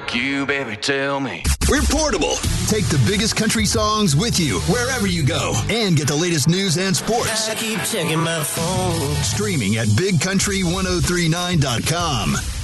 like you, baby, tell me. We're portable. Take the biggest country songs with you wherever you go and get the latest news and sports. I keep checking my phone. Streaming at bigcountry1039.com.